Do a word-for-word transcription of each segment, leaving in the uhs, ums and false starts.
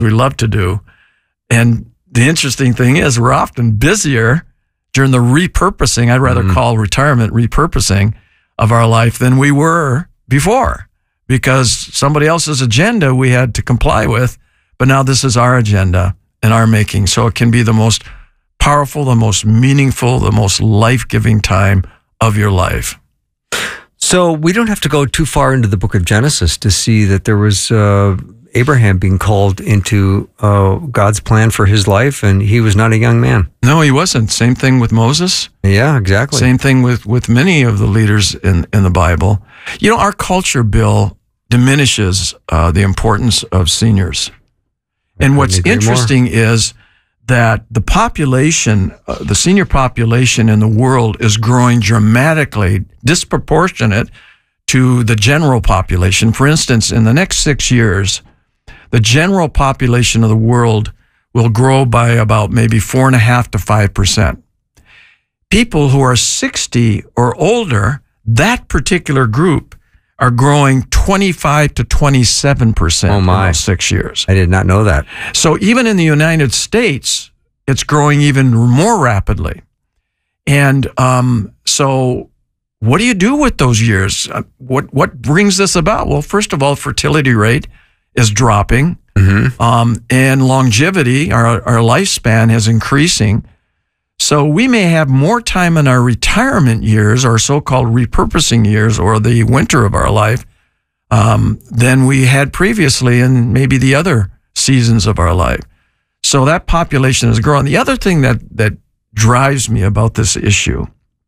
we love to do. And the interesting thing is we're often busier during the repurposing, I'd rather mm-hmm. call retirement repurposing of our life than we were before, because somebody else's agenda we had to comply with, but now this is our agenda and our making. So it can be the most powerful, the most meaningful, the most life-giving time of your life. So we don't have to go too far into the book of Genesis to see that there was uh, Abraham being called into uh, God's plan for his life, and he was not a young man. No, he wasn't. Same thing with Moses. Yeah, exactly. Same thing with, with many of the leaders in, in the Bible. You know, our culture, Bill, diminishes uh, the importance of seniors. And what's interesting more. is that the population, uh, the senior population in the world is growing dramatically, disproportionate to the general population. For instance, in the next six years, the general population of the world will grow by about maybe four and a half to five percent. People who are sixty or older, that particular group, are growing twenty-five to twenty-seven percent oh my. in those six years. I did not know that. So even in the United States, it's growing even more rapidly. And um, so what do you do with those years? Uh, what what brings this about? Well, first of all, fertility rate is dropping, mm-hmm. um, and longevity, our, our lifespan is increasing. So we may have more time in our retirement years, our so-called repurposing years, or the winter of our life, um, than we had previously in maybe the other seasons of our life. So that population is growing. The other thing that, that drives me about this issue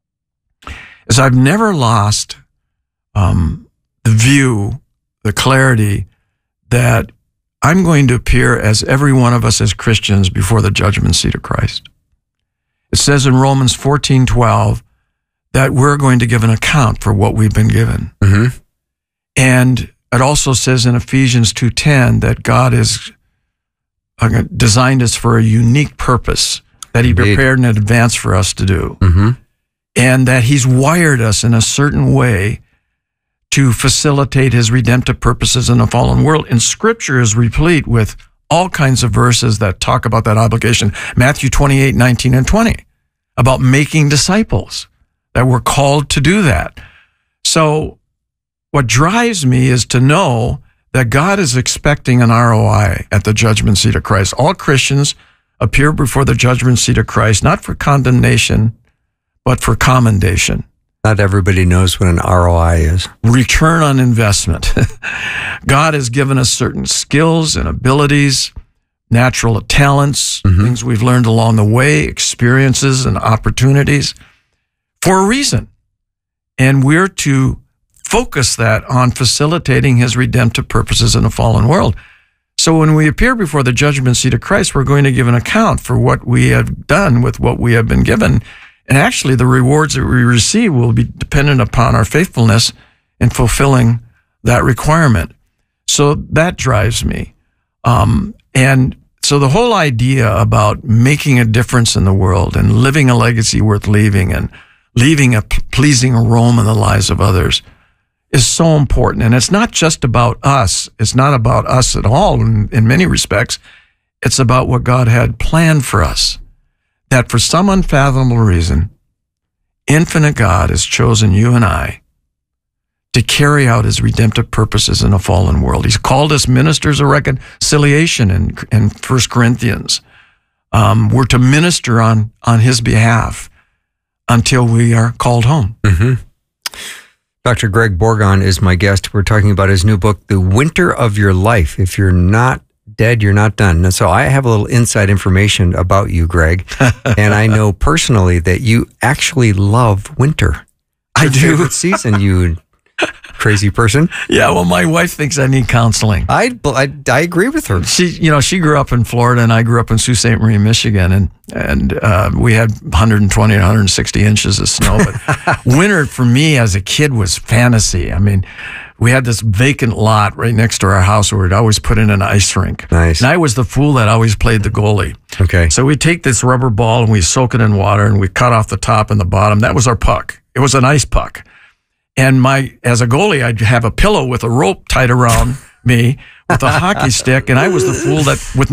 is I've never lost um, the view, the clarity that I'm going to appear as every one of us as Christians before the judgment seat of Christ. It says in Romans fourteen twelve that we're going to give an account for what we've been given. Mm-hmm. And it also says in Ephesians two ten that God has designed us for a unique purpose that he Indeed. prepared in advance for us to do. Mm-hmm. And that he's wired us in a certain way to facilitate his redemptive purposes in a fallen world. And Scripture is replete with all kinds of verses that talk about that obligation. Matthew twenty-eight, nineteen, and twenty, about making disciples, that we're called to do that. So what drives me is to know that God is expecting an R O I at the judgment seat of Christ. All Christians appear before the judgment seat of Christ, not for condemnation, but for commendation. Not everybody knows what an R O I is. Return on investment. God has given us certain skills and abilities, natural talents, mm-hmm. things we've learned along the way, experiences and opportunities for a reason. And we're to focus that on facilitating his redemptive purposes in a fallen world. So when we appear before the judgment seat of Christ, we're going to give an account for what we have done with what we have been given. And actually, the rewards that we receive will be dependent upon our faithfulness in fulfilling that requirement. So that drives me. Um, and so the whole idea about making a difference in the world and living a legacy worth leaving and leaving a pleasing aroma in the lives of others is so important. And it's not just about us. It's not about us at all in, in many respects. It's about what God had planned for us. That for some unfathomable reason, infinite God has chosen you and I to carry out his redemptive purposes in a fallen world. He's called us ministers of reconciliation in, in First Corinthians. Um, we're to minister on, on his behalf until we are called home. Mm-hmm. Doctor Greg Bourgond is my guest. We're talking about his new book, The Winter of Your Life. If you're not dead, you're not done. And so I have a little inside information about you, Greg. And I know personally that you actually love winter. I do. Favorite season, you crazy person. Yeah, well, my wife thinks I need counseling. I, I, I agree with her. She, you know, she grew up in Florida, and I grew up in Sault Ste. Marie, Michigan, and and uh, we had one hundred twenty, one hundred sixty inches of snow. But winter for me as a kid was fantasy. I mean, we had this vacant lot right next to our house where we'd always put in an ice rink. Nice. And I was the fool that always played the goalie. Okay. So we'd take this rubber ball and we soak it in water and we cut off the top and the bottom. That was our puck. It was an ice puck. And my, as a goalie, I'd have a pillow with a rope tied around me with a hockey stick, and I was the fool that with